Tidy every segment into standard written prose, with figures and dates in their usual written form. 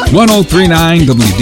1039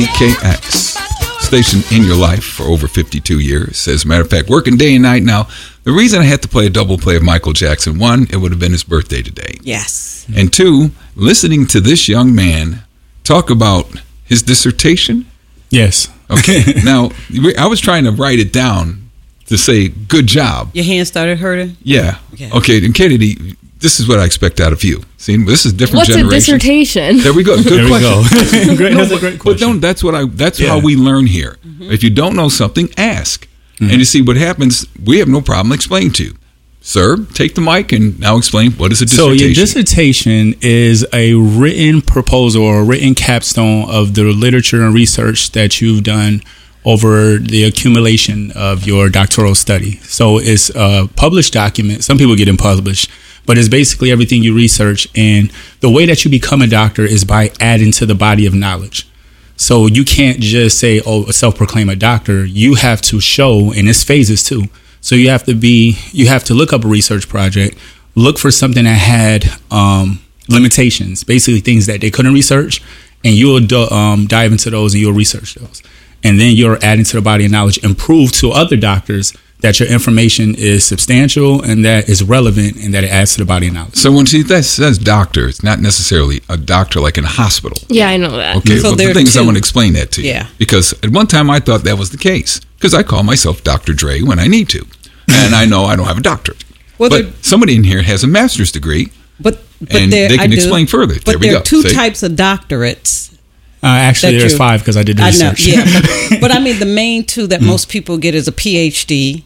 WDKX, station in your life for over 52 years. As a matter of fact, working day and night now. The reason I had to play a double play of Michael Jackson, one, it would have been his birthday today. Yes. And two, listening to this young man talk about his dissertation. Yes. Okay. Now, I was trying to write it down to say, good job. Your hand started hurting? Yeah. Okay. And Kennedy, this is what I expect out of you. See, this is different What's generations. a dissertation? There we go. Good There question. we go. No, That's a great question. But that's how we learn here. If you don't know something, ask. And you see what happens, we have no problem explaining to you. Sir, take the mic and now explain what is a dissertation. So your dissertation is a written proposal or a written capstone of the literature and research that you've done over the accumulation of your doctoral study. So it's a published document. Some people get it published, but it's basically everything you research. And the way that you become a doctor is by adding to the body of knowledge. So you can't just say, oh, self-proclaim a doctor. You have to show, and it's phases too. So you have to look up a research project, look for something that had limitations, basically things that they couldn't research, and you'll dive into those and you'll research those. And then you're adding to the body of knowledge and prove to other doctors that your information is substantial and that is relevant and that it adds to the body of knowledge. So when that says doctor, it's not necessarily a doctor like in a hospital. Yeah, I know that. Okay, So but the there are thing is, I two. want to explain that to you. Yeah. Because at one time I thought that was the case. Because I call myself Dr. Dre when I need to. And I know I don't have a doctorate. Well, but somebody in here has a master's degree. But And there, they can I do. explain further. But There we there go. are two See? types of doctorates. Actually, That there's you- 5 because I did the I know, research. yeah. But I mean, the main two that most people get is a PhD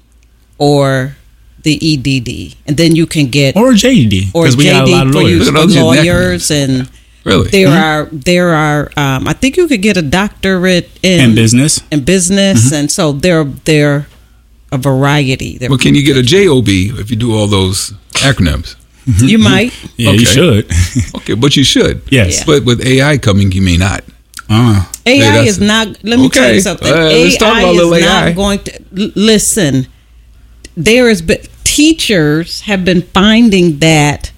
or the EDD, and then you can get Or a JD, or because we got a lot JD of for, lawyers. Look at those lawyers, and Really? there are. I think you could get a doctorate In business. and so there a variety. Well, can you get a JOB if you do all those acronyms? You might. Yeah, Okay. you should. Okay, but you should. Yes. But with AI coming, you may not. AI that's is it. not. Let me tell Okay. you something. Let's talk AI about is little not AI. going to listen. There is, but teachers have been finding that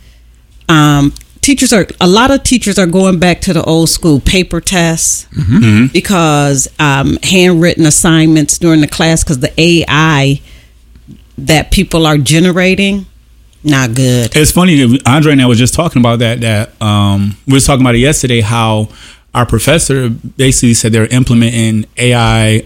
a lot of teachers are going back to the old school paper tests because handwritten assignments during the class, because the AI that people are generating, not good. It's funny, Andre and I was just talking about that we were talking about it yesterday, how our professor basically said they're implementing AI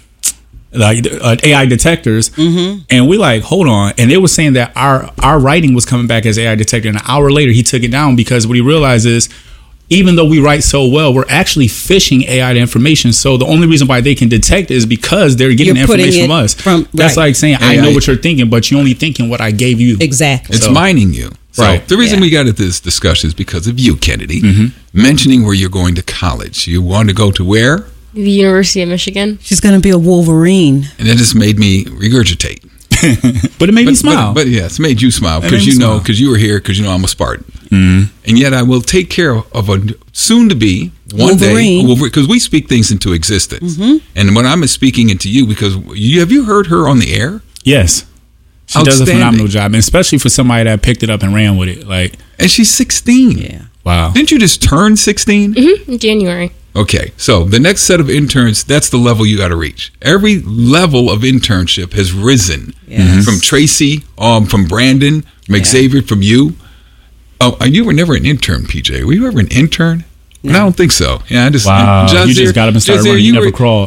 AI detectors, and we like, hold on, and they were saying that our writing was coming back as AI detector, and an hour later he took it down because what he realized is, even though we write so well, we're actually phishing AI the information. So the only reason why they can detect it is because they're getting You're putting information it from us. That's right. like saying, I know AI. what you're thinking, but you're only thinking what I gave you. Exactly. It's So- mining you. So Right. the reason Yeah. we got at this discussion is because of you, Kennedy, mentioning where you're going to college. You want to go to where? The University of Michigan. She's going to be a Wolverine. And that just made me regurgitate. But it made me smile. But yeah, it's made you smile It because made me you know, smile. because you were here, because you know I'm a Spartan. And yet I will take care of a soon-to-be one Wolverine. day, because we speak things into existence. And when I'm speaking into you, because have you heard her on the air? Yes. She does a Outstanding. phenomenal job, and especially for somebody that picked it up and ran with it. Like, And she's 16. Yeah. wow. Didn't you just turn 16? In January. Okay, so the next set of interns, that's the level you got to reach. Every level of internship has risen. Yes. From Tracy, from Brandon, from Xavier, from you. Oh, you were never an intern, PJ. Were you ever an intern? No. I don't think so. Yeah, I just Wow. You just got up and started Jazier, running. You never were- crawled.